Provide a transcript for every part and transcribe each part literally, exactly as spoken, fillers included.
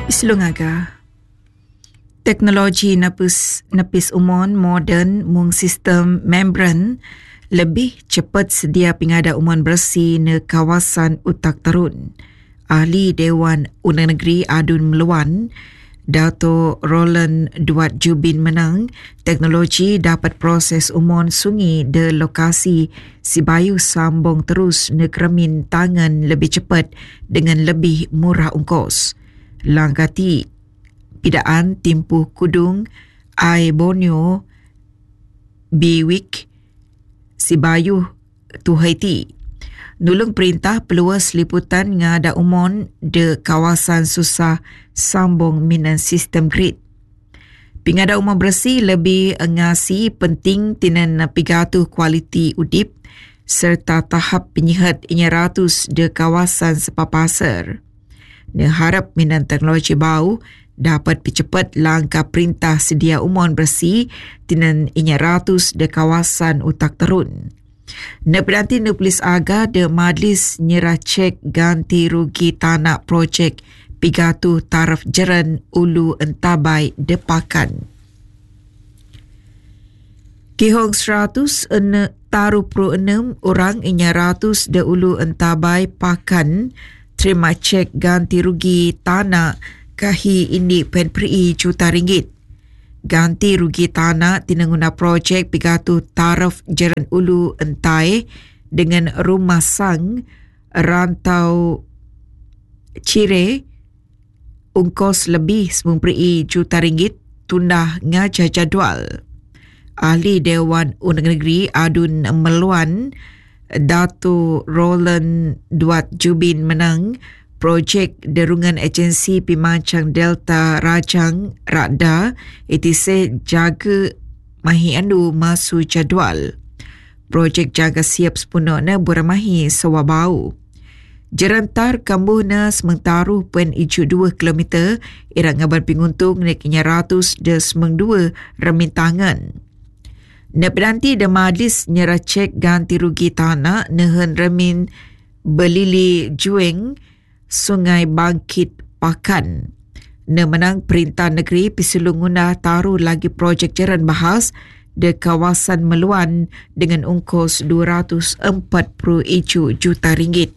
Islungaga. Teknologi napis, napis umon moden mung sistem membran lebih cepat sedia pingada umon bersih ne kawasan Utak Terun. Ahli Dewan Undang Negeri Adun Meluan, Dato' Roland Duat Jubin menang, teknologi dapat proses umon sungi de lokasi Sibayu sambung terus ne keremin tangan lebih cepat dengan lebih murah ongkos. Langkati pidaan timpuh kudung Ai Borneo Biwik Sibayu Tuhaiti. Nulung perintah peluas liputan ngada umon de kawasan susah sambung minan sistem grid. Pingada umon bersih lebih ngasi penting tinan pigatu kualiti udip serta tahap penyihat inya ratus de kawasan sepapasar. Ne harap minan teknologi bau dapat percepat langkah perintah sedia umon bersih tinan inya ratus de kawasan Utak Terun. Ne peranti ne polis aga de majlis nyerah cek ganti rugi tanah projek pigatu taraf Jeran Ulu Entabai Depakan. Kihong seratus ene taruh pro enam orang inya ratus de Ulu Entabai Pakan terima cek ganti rugi tanah kahi ini penperi juta ringgit. Ganti rugi tanah tinangguna projek pigatu taraf Jeran Ulu Entai dengan rumah sang rantau Cire ungkos lebih sembilan puluh juta ringgit tundah ngaja jadual. Ahli Dewan Undang Negeri Adun Meluan, Dato' Roland Duat Jubin menang, projek derungan agensi pimancang Delta Rajang Radda itise jaga mahi andu masu jadual. Projek jaga siap sepenuhnya beramahi sawabau. Jerantar kambuhna sementaruh pen iju dua kilometer irang ngaban pinguntung nekinya ratus de semeng dua remintangan. Nepedanti de majlis nyerah cek ganti rugi tanah nehen remin Belili Jueng Sungai Bangkit Pakan. Ne menang perintah negeri pisulung ngundah taruh lagi projek jaran bahas de kawasan Meluan dengan ungkos dua ratus empat puluh juta ringgit.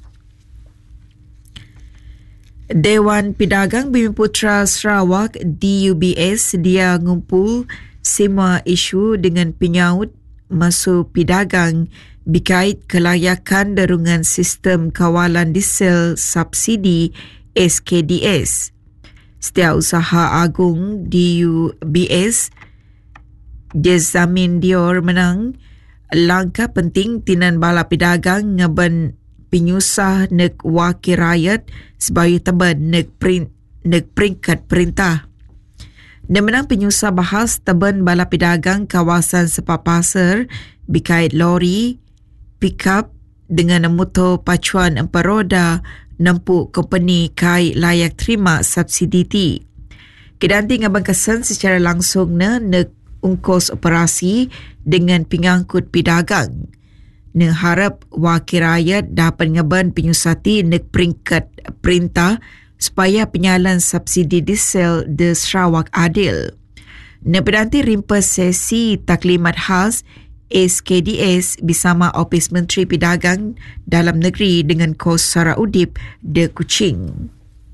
Dewan Pedagang Bumi-Putra Sarawak D U B S dia ngumpul semua isu dengan penyaut masuk pedagang berkait kelayakan derungan sistem kawalan diesel subsidi S K D S. Setiausaha Agung D U B S Jezamin Dior menang langkah penting tinan bala pedagang ngaban penyusah nek wakil rakyat sebagai teban nek print nek peringkat perintah. Dia menang penyusah bahas teban bala pedagang kawasan sepapasar berkait lori, pickup dengan motor pacuan empat roda nampu company kai layak terima subsidi ti. Kedanti ngabang kesan secara langsung na nek ungkos operasi dengan pengangkut pedagang. Ne harap wakil rakyat dapat ngaban penyusati nek peringkat perintah supaya penyalan subsidi diesel di Sarawak adil. Ne pedanti rimpas sesi taklimat khas S K D S bersama Ofis Menteri Pedagang Dalam Negeri dengan kos sara udip de Kuching.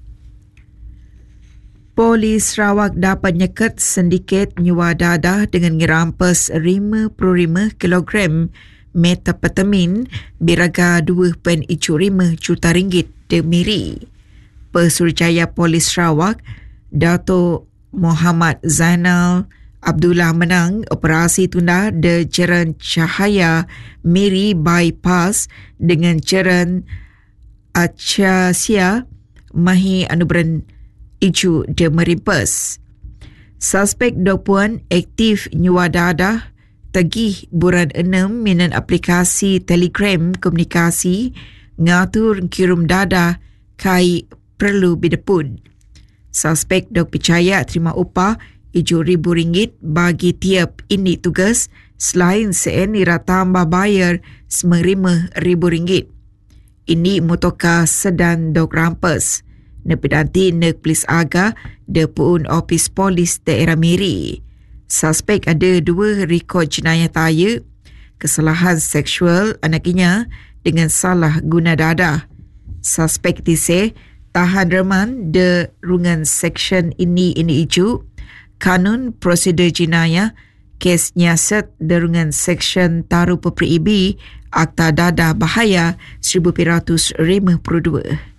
Polis Sarawak dapat nyekat sindiket nyua dadah dengan ngerampas lima puluh lima kilogram metapetamin biraga dua perpuluhan lima juta ringgit de miri. Pesuruhjaya Polis Sarawak, Dato' Muhammad Zainal Abdullah menang operasi tunda de Jeran Cahaya Miri Bypass dengan Jeran Acacia Mahi Anuberan Iju de Merimpas. Suspek dua puan aktif nyua dadah tagih buran enam minan aplikasi Telegram komunikasi ngatur kirim dadah kai perlu bidepun. Suspek dok percaya terima upah tujuh ribu ringgit bagi tiap ini tugas selain sen ira tambah bayar sembilan ribu ringgit. Ini motoka sedan dok rampas. nepedanti nek polis aga de puun ofis polis daerah Miri. Suspek ada dua rekod jenayah taya, kesalahan seksual anak inya dengan salah guna dadah. Suspek dise tahan reman de rungan seksyen ini ini iju Kanun Prosedur Jenayah kes nyiasat derungan seksyen taru peperibi Akta Dadah Bahaya seribu sembilan ratus lima puluh dua.